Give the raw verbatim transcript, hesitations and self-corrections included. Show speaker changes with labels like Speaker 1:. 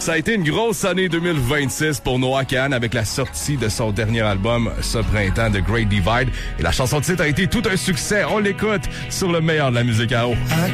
Speaker 1: Ça a été une grosse année deux mille vingt-six pour Noah Kahan avec la sortie de son dernier album ce printemps, The Great Divide. Et la chanson de titre a été tout un succès. On l'écoute sur le meilleur de la musique à eau.